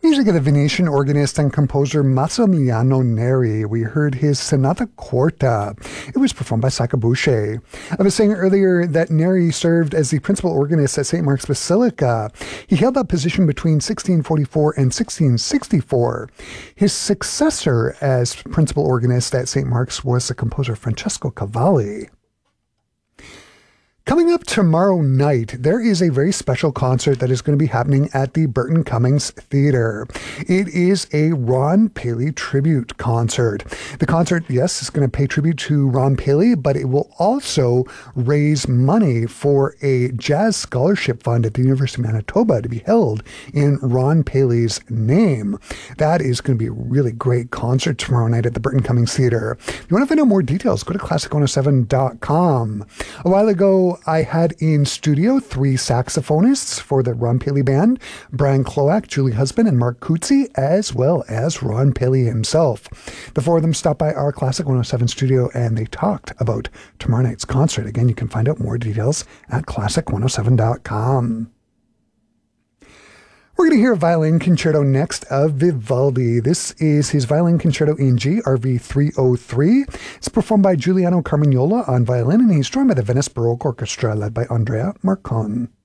Music of the Venetian organist and composer Massimiliano Neri. We heard his Sonata Corta. It was performed by Sakabushi. I was saying earlier that Neri served as the principal organist at St. Mark's Basilica. He held that position between 1644 and 1664. His successor as principal organist at St. Mark's was the composer Francesco Cavalli. Coming up tomorrow night, there is a very special concert that is going to be happening at the Burton Cummings Theatre. It is a Ron Paley tribute concert. The concert, yes, is going to pay tribute to Ron Paley, but it will also raise money for a jazz scholarship fund at the University of Manitoba to be held in Ron Paley's name. That is going to be a really great concert tomorrow night at the Burton Cummings Theatre. If you want to find out more details, go to classic107.com. A while ago, I had in studio 3 saxophonists for the Ron Paley Band, Brian Kloak, Julie Husband, and Mark Coetzee, as well as Ron Paley himself. The 4 of them stopped by our Classic 107 studio and they talked about tomorrow night's concert. Again, you can find out more details at classic107.com. We're going to hear a violin concerto next of Vivaldi. This is his violin concerto in G, RV 303. It's performed by Giuliano Carmignola on violin, and he's joined by the Venice Baroque Orchestra led by Andrea Marcon.